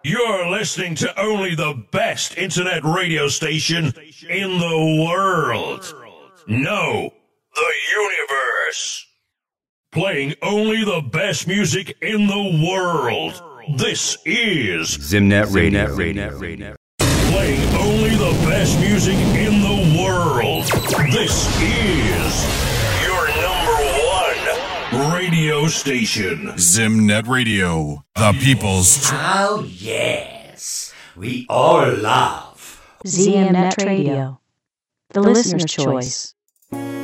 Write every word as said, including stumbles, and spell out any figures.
You're listening to only the best internet radio station in the world. No, the universe. Playing only the best music in the world. This is Zimnet Radio. Radio. Playing only the best music in the world. This is your number one radio station. Zimnet Radio, the people's... Oh, yes. We all love Zimnet Radio, the listener's choice.